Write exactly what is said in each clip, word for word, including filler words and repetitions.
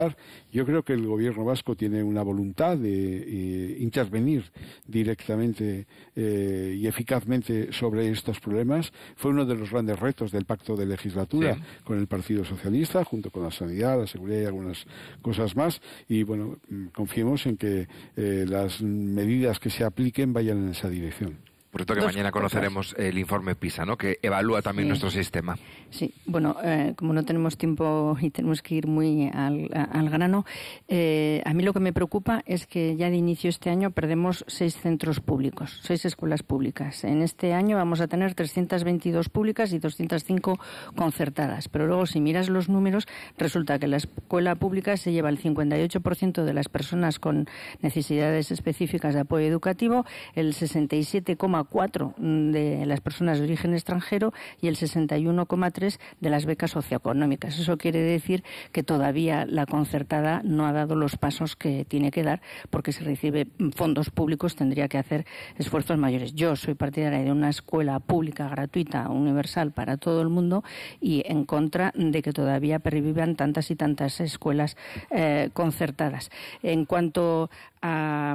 Yo creo que el gobierno vasco tiene una voluntad de eh, intervenir directamente eh, y eficazmente sobre estos problemas. Fue uno de los grandes retos del pacto de legislatura sí. con el Partido Socialista, junto con la sanidad, la seguridad y algunas cosas más. Y bueno, confiemos en que eh, las medidas que se apliquen vayan en esa dirección. Por cierto, que Dos mañana conoceremos cosas. el informe PISA, ¿no? Que evalúa también sí. nuestro sistema. Sí, bueno, eh, como no tenemos tiempo y tenemos que ir muy al, al grano, eh, a mí lo que me preocupa es que ya de inicio este año perdemos seis centros públicos, seis escuelas públicas. En este año vamos a tener trescientas veintidós públicas y doscientas cinco concertadas. Pero luego, si miras los números, resulta que la escuela pública se lleva el cincuenta y ocho por ciento de las personas con necesidades específicas de apoyo educativo, el sesenta y siete coma cuatro de las personas de origen extranjero y el sesenta y uno coma tres de las becas socioeconómicas. Eso quiere decir que todavía la concertada no ha dado los pasos que tiene que dar, porque si recibe fondos públicos tendría que hacer esfuerzos mayores. Yo soy partidaria de una escuela pública, gratuita, universal para todo el mundo y en contra de que todavía pervivan tantas y tantas escuelas eh, concertadas. En cuanto a...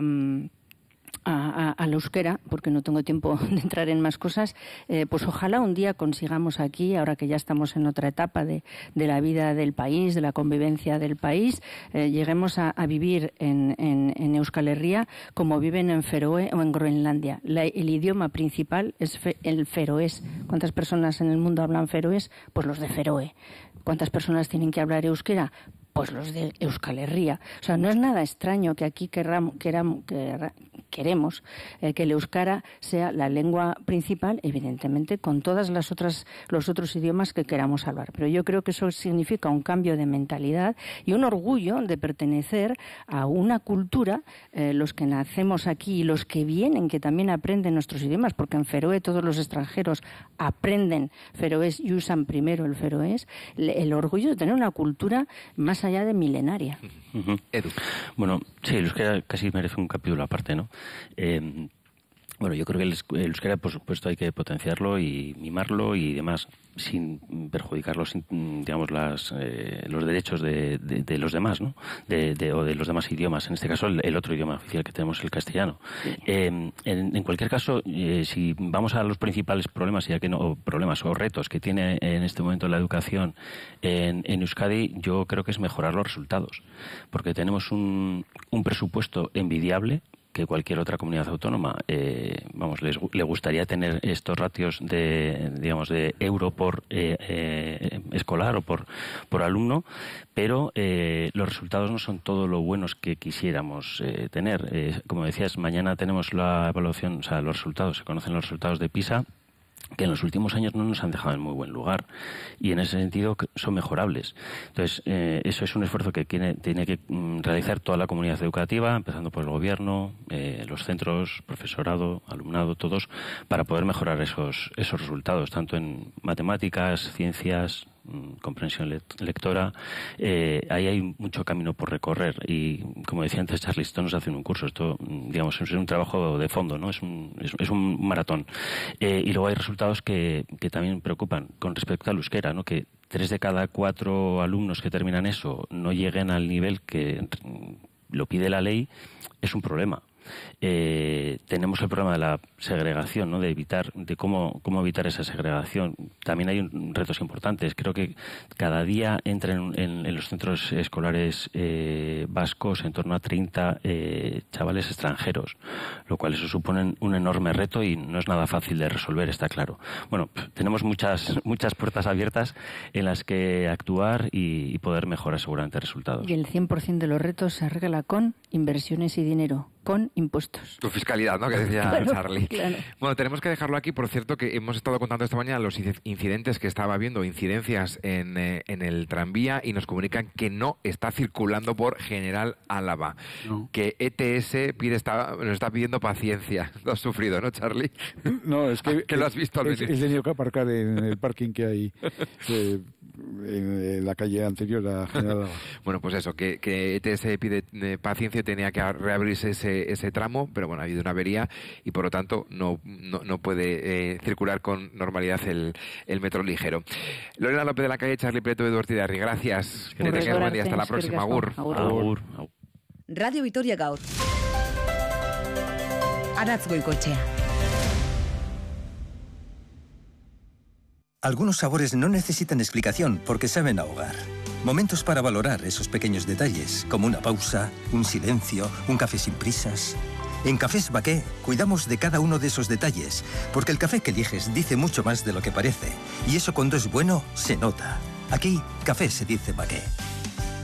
A, a, al euskera, porque no tengo tiempo de entrar en más cosas, eh, pues ojalá un día consigamos aquí, ahora que ya estamos en otra etapa de, de la vida del país, de la convivencia del país, eh, lleguemos a, a vivir en, en, en Euskal Herria como viven en Feroe o en Groenlandia. La, el idioma principal es fe, el feroés. ¿Cuántas personas en el mundo hablan feroés? Pues los de Feroe. ¿Cuántas personas tienen que hablar euskera? Pues los de Euskal Herria. O sea, no es nada extraño que aquí querramos, queramos, querramos, queremos eh, que el euskara sea la lengua principal, evidentemente, con todas las otras, los otros idiomas que queramos hablar. Pero yo creo que eso significa un cambio de mentalidad y un orgullo de pertenecer a una cultura, eh, los que nacemos aquí y los que vienen, que también aprenden nuestros idiomas, porque en Feroe todos los extranjeros aprenden feroés y usan primero el feroés, el orgullo de tener una cultura más allá de milenaria. Uh-huh. Edu. Bueno, sí, el euskera casi merece un capítulo aparte, ¿no? Eh, bueno, yo creo que el, el euskera, por supuesto, hay que potenciarlo y mimarlo y demás, sin perjudicar los, digamos, las, eh, los derechos de, de, de los demás, ¿no? De, de, o de los demás idiomas. En este caso, el, el otro idioma oficial que tenemos, el castellano. Eh, en, en cualquier caso, eh, si vamos a los principales problemas, ya que no, o problemas o retos que tiene en este momento la educación en, en Euskadi, yo creo que es mejorar los resultados, porque tenemos un, un presupuesto envidiable que cualquier otra comunidad autónoma, eh, vamos, les, le gustaría tener estos ratios de, digamos, de euro por eh, eh, escolar o por, por alumno, pero eh, los resultados no son todo lo buenos que quisiéramos eh, tener. Eh, como decías, mañana tenemos la evaluación, o sea, los resultados, se conocen los resultados de PISA, que en los últimos años no nos han dejado en muy buen lugar y en ese sentido son mejorables. Entonces, eh, eso es un esfuerzo que tiene, tiene que mm, realizar toda la comunidad educativa, empezando por el gobierno, eh, los centros, profesorado, alumnado, todos, para poder mejorar esos, esos resultados, tanto en matemáticas, ciencias, comprensión lectora. Eh, ahí hay mucho camino por recorrer y, como decía antes Charlie, esto no se hace en un curso, esto, digamos, es un trabajo de fondo, ¿no? Es un, es, es un maratón. Eh, y luego hay resultados que, que también preocupan con respecto al euskera, ¿no? Que tres de cada cuatro alumnos que terminan eso no lleguen al nivel que lo pide la ley, es un problema. Eh, tenemos el problema de la segregación, ¿no? De evitar, de cómo, cómo evitar esa segregación. También hay un, retos importantes. Creo que cada día entran en, en los centros escolares eh, vascos en torno a treinta eh, chavales extranjeros, lo cual eso supone un enorme reto y no es nada fácil de resolver, está claro. Bueno, tenemos muchas muchas puertas abiertas en las que actuar y, y poder mejorar seguramente resultados. Y el cien por ciento de los retos se arregla con inversiones y dinero, con impuestos. Tu fiscalidad, ¿no? Que decía claro, Charlie. Claro. Bueno, tenemos que dejarlo aquí. Por cierto, que hemos estado contando esta mañana los incidentes que estaba habiendo, incidencias en, eh, en el tranvía, y nos comunican que no está circulando por General Álava. No. Que E T S pide, está, nos está pidiendo paciencia. Lo has sufrido, ¿no, Charlie? No, es que... que lo has visto al He tenido que aparcar en el parking que hay. Eh, en, en la calle anterior a General Álava. Bueno, pues eso, que, que E T S pide eh, paciencia y tenía que reabrirse ese, ese tramo, pero bueno, ha habido una avería y por lo tanto no, no, no puede eh, circular con normalidad el, el metro ligero. Lorena López de la Calle, Charlie Prieto, Eduardo Tidarri, gracias. Que tengáis buen día, hasta la próxima. Agur. Agur. Agur. Agur. Radio Vitoria Gaur. Aratz Goikoetxea. Algunos sabores no necesitan explicación porque saben a hogar. Momentos para valorar esos pequeños detalles, como una pausa, un silencio, un café sin prisas. En Cafés Baqué cuidamos de cada uno de esos detalles, porque el café que eliges dice mucho más de lo que parece. Y eso cuando es bueno, se nota. Aquí, café se dice Baqué.